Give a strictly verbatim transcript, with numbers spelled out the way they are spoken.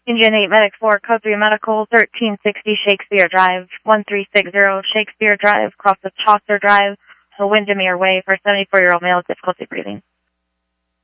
Engine eight Medic four, Code three Medical, thirteen sixty Shakespeare Drive, one three six zero Shakespeare Drive, cross of Chaucer Drive, the Windermere Way for seventy-four-year-old male with difficulty breathing.